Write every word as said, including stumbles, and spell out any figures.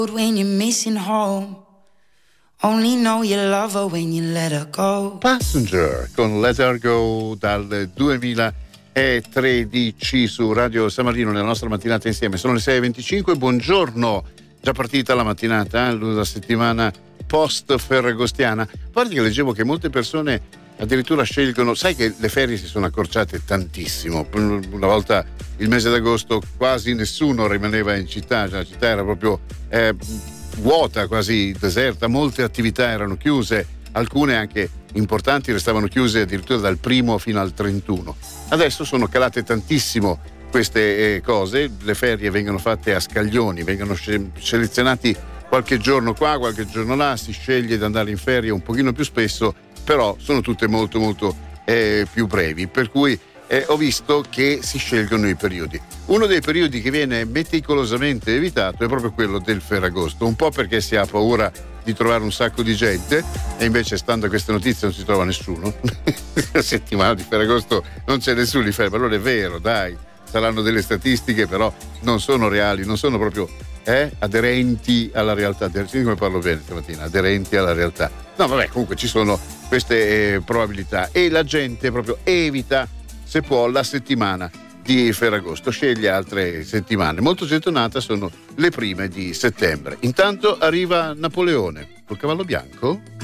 When you're missing home, only know you love her when you let her go. Passenger con Let Her Go dal duemilatredici su Radio San Marino, nella nostra mattinata insieme. Sono le sei e venticinque, buongiorno. Già partita la mattinata, eh? La settimana post ferragostiana. A parte che leggevo che molte persone addirittura scelgono, sai che le ferie si sono accorciate tantissimo. Una volta il mese d'agosto quasi nessuno rimaneva in città, cioè la città era proprio eh, vuota, quasi deserta, molte attività erano chiuse, alcune anche importanti restavano chiuse addirittura dal primo fino al trentuno. Adesso sono calate tantissimo queste eh, cose, le ferie vengono fatte a scaglioni, vengono sce- selezionati qualche giorno qua, qualche giorno là, si sceglie di andare in ferie un pochino più spesso, però sono tutte molto molto eh, più brevi, per cui eh, ho visto che si scelgono i periodi. Uno dei periodi che viene meticolosamente evitato è proprio quello del Ferragosto, un po' perché si ha paura di trovare un sacco di gente, e invece stando a queste notizie non si trova nessuno. La settimana di Ferragosto non c'è nessuno di ferie, allora è vero, dai, saranno delle statistiche, però non sono reali, non sono proprio eh, aderenti alla realtà. Senti come parlo bene stamattina, aderenti alla realtà. No, vabbè, comunque ci sono queste eh, probabilità, e la gente proprio evita, se può, la settimana di Ferragosto, sceglie altre settimane. Molto gettonata sono le prime di settembre. Intanto arriva Napoleone col cavallo bianco.